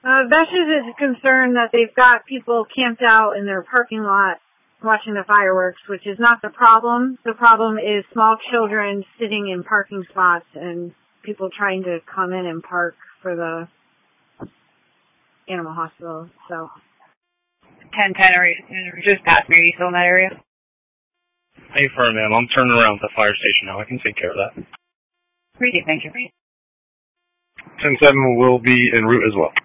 Veshes is concerned that they've got people camped out in their parking lot watching the fireworks, which is not the problem. The problem is small children sitting in parking spots and people trying to come in and park for the animal hospital. So 1010, are you just past me? Are you still in that area? Hey, ma'am, I'm turning around at the fire station now. I can take care of that. Appreciate it, thank you. 10-7 will be en route as well.